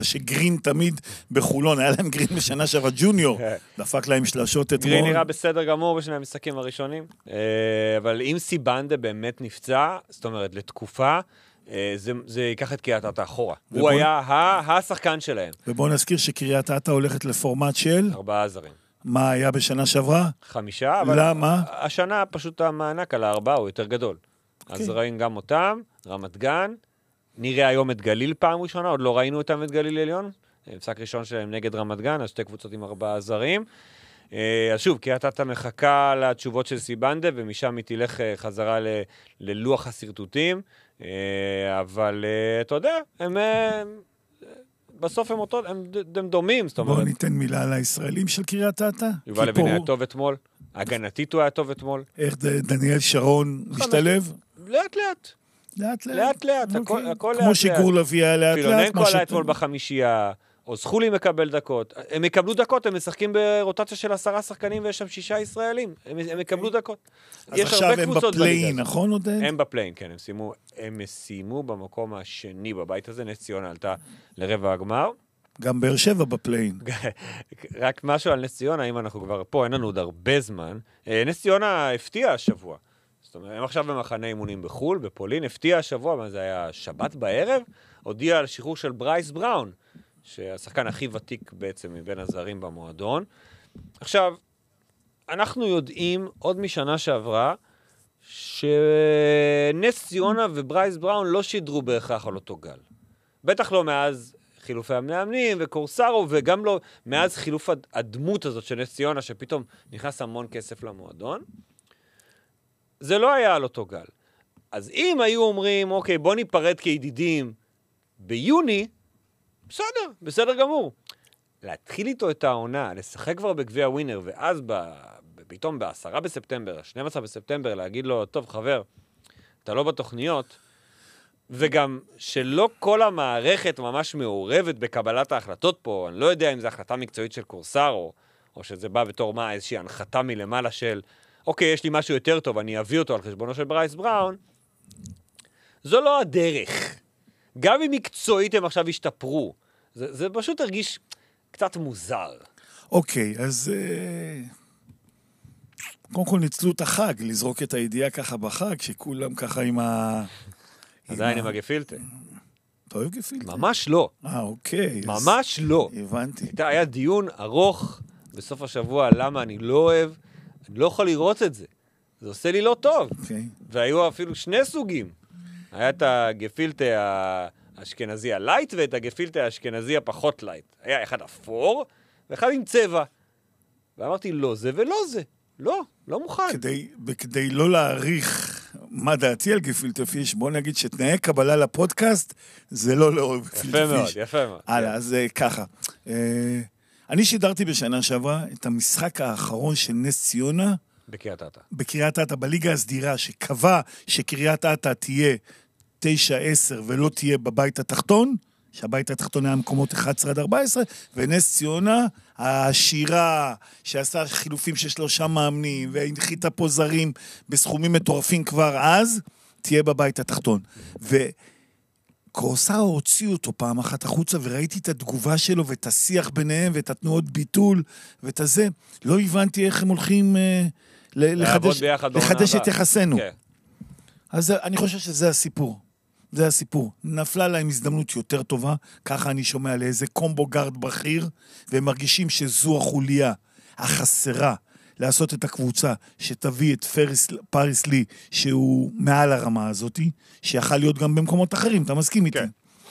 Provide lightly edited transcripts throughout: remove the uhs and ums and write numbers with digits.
שגרין תמיד בחולון, היה להם גרין בשנה שעברה ג'וניור, דפק להם שלשות אתמול. גרין נראה בסדר גמור בשני המשחקים הראשונים, אבל אם סיבנדה באמת נפצע, זאת אומרת, לתקופה, זה ייקח את קריית אתא אחורה. הוא היה השחקן שלהם. ובואו נזכיר שקריית אתא הולכת לפורמט של 4 זרים. מה היה בשנה שעברה? 5, אבל למה? השנה פשוט המענק על 4 הוא יותר גדול. אז ראינו גם אותם, רמת גן, נראה היום את גליל פעם ראשונה, עוד לא ראינו אותם את גליל עליון, משחק ראשון שלהם נגד רמת גן, אז 2 קבוצות עם 4 זרים. אז שוב, קריית אתא מחכה לתשובות של סיבנדה, ומשם היא תלך חזרה ללוח הסרטוטים, אבל אתה יודע, בסוף הם דומים, זאת אומרת. בואו ניתן מילה על הישראלים של קריית אתא. יובל לוין היה טוב אתמול, הגנתית הוא היה טוב אתמול. איך דניאל שרון משתלב? לאט לאט, הכל לאט. כמו שגור לוי היה לאט לאט. פילוננקו עלה אתמול בחמישייה, או זכולי מקבל דקות. הם יקבלו דקות, הם משחקים ברוטציה של 10 שחקנים, ויש שם 6 ישראלים. הם יקבלו דקות. אז עכשיו הם בפליין, נכון עודד? הם בפליין, כן. הם סיימו במקום השני בבית הזה, נס ציונה עלתה לרבע הגמר. גם באר שבע בפליין. רק משהו על נס ציונה, אם אנחנו כבר פה, אין לנו עוד הרבה זמן. נס ציונה הפתיע השבוע. זאת אומרת, הם עכשיו במחנה אימונים בחול, בפולין, הפתיע השבוע, מה זה היה שבת בערב, הודיע על שחרור של ברייס בראון, שהשחקן הכי ותיק בעצם מבין הזרים במועדון. עכשיו, אנחנו יודעים עוד משנה שעברה, שנס ציונה וברייס בראון לא שידרו בהכרח על אותו גל. בטח לא מאז חילופי המאמנים וקורסרו, וגם לא מאז חילוף הדמות הזאת של נס ציונה, שפתאום נכנס המון כסף למועדון. זה לא היה על אותו גל. אז אם היו אומרים, אוקיי, בוא ניפרד כידידים ביוני, בסדר גמור. להתחיל איתו את העונה, לשחק כבר בגביע ווינר, ואז פתאום ב10 בספטמבר, 12 בספטמבר, להגיד לו, טוב חבר, אתה לא בתוכניות, וגם שלא כל המערכת ממש מעורבת בקבלת ההחלטות פה, אני לא יודע אם זו החלטה מקצועית של קורסרו, או שזה בא בתור מה, איזושהי הנחתה מלמעלה של, אוקיי, יש לי משהו יותר טוב, אני אביא אותו על חשבונו של ברייס בראון, זו לא הדרך. גם אם מקצועית הם עכשיו השתפרו, זה פשוט הרגיש קצת מוזר. אוקיי, אז קודם כל ניצלו את החג, לזרוק את הידיעה ככה בחג, שכולם ככה עם עדיין עם הגפילטה. אתה אוהב גפילטה? ממש לא. אוקיי. ממש לא. הבנתי. היה דיון ארוך בסוף השבוע, למה אני לא אוהב, אני לא יכול לראות את זה. זה עושה לי לא טוב. אוקיי. והיו אפילו 2 סוגים. היה את הגפילטה האשכנזי הלייט, ואת הגפילטה האשכנזי הפחות לייט. היה אחד אפור, ואחד עם צבע. ואמרתי, לא זה ולא זה. לא מוכן. כדי לא להעריך מה דעתי על גפילטה פיש, בוא נגיד שתנאי קבלה לפודקאסט, זה לא לאהוב גפילטה פיש. יפה מאוד. הלאה, אז ככה. אני שידרתי בשנה שעברה את המשחק האחרון של נס ציונה, בקריית אתא, בליגה הסדירה, שקבע שקריית אתא תהיה 9-10 ולא תהיה בבית התחתון, שהבית התחתון היה מקומות 11-14, ונס ציונה, העשירה שעשה חילופים של 3 מאמנים, והנחיתה פה זרים בסכומים מטורפים כבר אז, תהיה בבית התחתון. וקורסאו הוציא אותו פעם אחת החוצה, וראיתי את התגובה שלו, ואת השיח ביניהם, ואת התנועות ביטול, ואת הזה. לא הבנתי איך הם הולכים לחדש את יחסנו. אז אני חושב שזה הסיפור. זה הסיפור. נפלה להם הזדמנות יותר טובה, ככה אני שומע לאיזה קומבו גארד בכיר, והם מרגישים שזו החוליה החסרה לעשות את הקבוצה, שתביא את פריס לי, שהוא מעל הרמה הזאת, שיכל להיות גם במקומות אחרים, אתה מסכים איתי?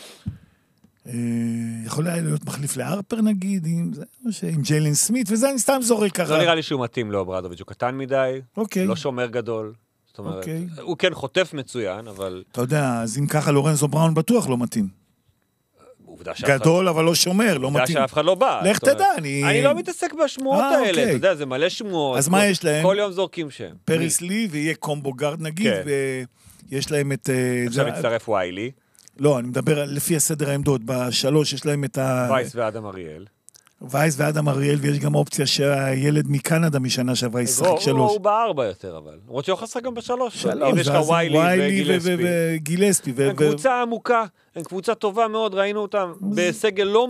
יכול היה להיות מחליף לארפר נגיד, עם ג'יילן סמית, וזה אני סתם זורק ככה. לא נראה לי שהוא מתאים לאוברדוביץ', הוא קטן מדי, לא שומר גדול. זאת אומרת, הוא כן חוטף מצוין, אבל... אתה יודע, אז אם ככה לורנזו בראון בטוח לא מתאים. גדול, אבל לא שומר, לא מתאים. עובדה שאף אחד לא בא. לך תדע, אני לא מתעסק בשמועות האלה, אתה יודע, זה מלא שמועות. אז מה יש להם? כל יום זורקים שם. פריס לי, ויהיה קומבו גארד נגיד, ויש להם את... עכשיו מצטרף ויילי. לא, אני מדבר לפי הסדר העמדות, ב3 יש להם את וייס ואדם אריאל. וייס ואדם אריאל, ויש גם אופציה שהילד מקנדה משנה שעברה ישחק 3. הוא ב4 יותר, אבל. למרות שהוא חסר גם ב3. אם יש לך ויילי וגילספי. הם קבוצה עמוקה, הם קבוצה טובה מאוד, ראינו אותם בסגל לא